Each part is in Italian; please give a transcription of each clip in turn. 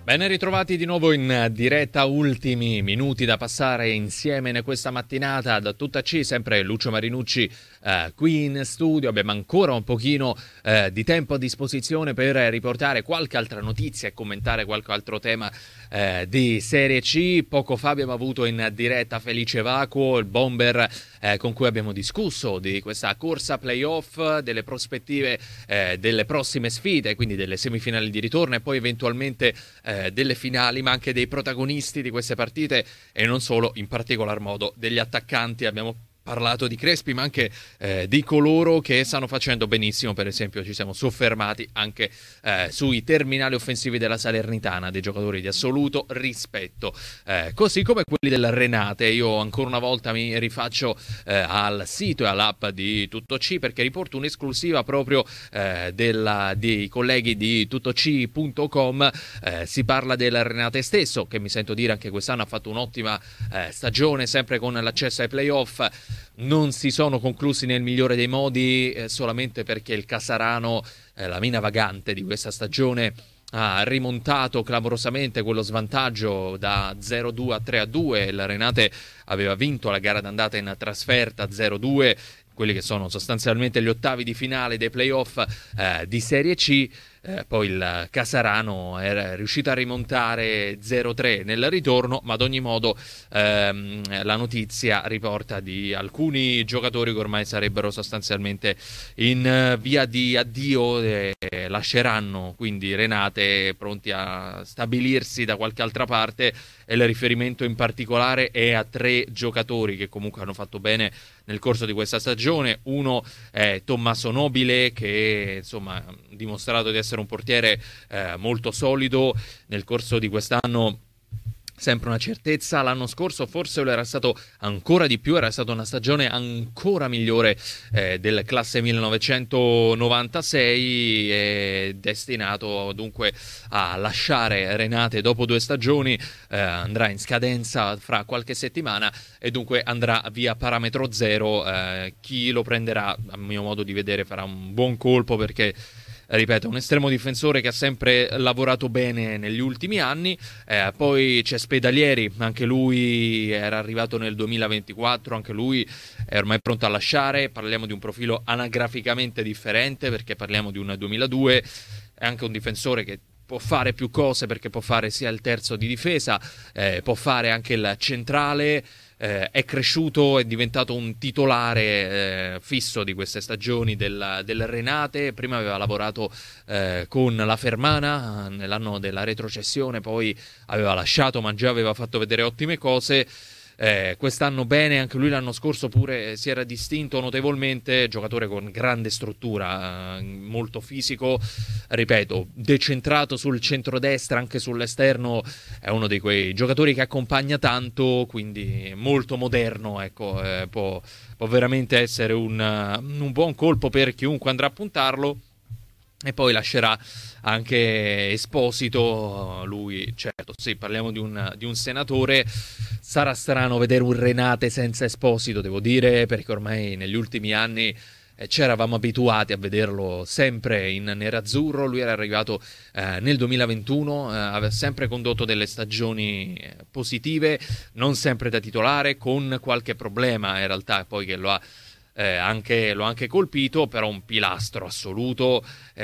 Ben ritrovati di nuovo in diretta, ultimi minuti da passare insieme in questa mattinata da tutta C, sempre Lucio Marinucci qui in studio. Abbiamo ancora un pochino di tempo a disposizione per riportare qualche altra notizia e commentare qualche altro tema di Serie C. Poco fa abbiamo avuto in diretta Felice Vacuo, il bomber con cui abbiamo discusso di questa corsa playoff, delle prospettive delle prossime sfide, quindi delle semifinali di ritorno e poi eventualmente delle finali, ma anche dei protagonisti di queste partite e non solo, in particolar modo degli attaccanti. Abbiamo parlato di Crespi, ma anche di coloro che stanno facendo benissimo. Per esempio ci siamo soffermati anche sui terminali offensivi della Salernitana, dei giocatori di assoluto rispetto, così come quelli del Renate. Io ancora una volta mi rifaccio al sito e all'app di Tutto C, perché riporto un'esclusiva proprio dei colleghi di tuttoc.com. Si parla del Renate stesso, che mi sento dire anche quest'anno ha fatto un'ottima stagione, sempre con l'accesso ai playoff. Non si sono conclusi nel migliore dei modi, solamente perché il Casarano, la mina vagante di questa stagione, ha rimontato clamorosamente quello svantaggio da 0-2 a 3-2. Il Renate aveva vinto la gara d'andata in trasferta 0-2, quelli che sono sostanzialmente gli ottavi di finale dei playoff di Serie C. Poi il Casarano era riuscito a rimontare 0-3 nel ritorno, ma ad ogni modo la notizia riporta di alcuni giocatori che ormai sarebbero sostanzialmente in via di addio, lasceranno quindi Renate pronti a stabilirsi da qualche altra parte, e il riferimento in particolare è a 3 giocatori che comunque hanno fatto bene nel corso di questa stagione. Uno è Tommaso Nobile, che insomma ha dimostrato di essere un portiere molto solido nel corso di quest'anno, sempre una certezza. L'anno scorso forse lo era stato ancora di più, era stata una stagione ancora migliore del classe 1996, e destinato dunque a lasciare Renate dopo 2 stagioni. Andrà in scadenza fra qualche settimana e dunque andrà via parametro zero. Chi lo prenderà, a mio modo di vedere, farà un buon colpo, perché ripeto, un estremo difensore che ha sempre lavorato bene negli ultimi anni. Poi c'è Spedalieri, anche lui era arrivato nel 2024, anche lui è ormai pronto a lasciare. Parliamo di un profilo anagraficamente differente, perché parliamo di un 2002, è anche un difensore che può fare più cose, perché può fare sia il terzo di difesa, può fare anche il centrale. È cresciuto, è diventato un titolare fisso di queste stagioni del Renate. Prima aveva lavorato con la Fermana nell'anno della retrocessione, poi aveva lasciato, ma già aveva fatto vedere ottime cose. Quest'anno bene, anche lui l'anno scorso pure si era distinto notevolmente, giocatore con grande struttura, molto fisico, ripeto, decentrato sul centrodestra, anche sull'esterno è uno di quei giocatori che accompagna tanto, quindi molto moderno, ecco. Può veramente essere un buon colpo per chiunque andrà a puntarlo. E poi lascerà anche Esposito. Lui, certo, sì, parliamo di un senatore. Sarà strano vedere un Renate senza Esposito, devo dire, perché ormai negli ultimi anni ci eravamo abituati a vederlo sempre in nerazzurro. Lui era arrivato nel 2021, aveva sempre condotto delle stagioni positive, non sempre da titolare, con qualche problema in realtà poi che lo ha anche colpito, però un pilastro assoluto,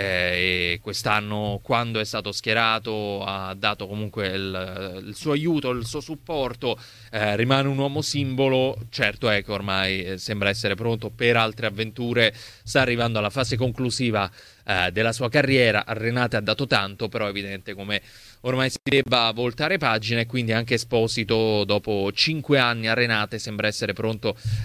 e quest'anno, quando è stato schierato, ha dato comunque il suo aiuto, il suo supporto. Rimane un uomo simbolo. Certo è che ormai sembra essere pronto per altre avventure, sta arrivando alla fase conclusiva della sua carriera. A Renate ha dato tanto, però è evidente come ormai si debba voltare pagina, e quindi anche Esposito dopo 5 anni a Renate sembra essere pronto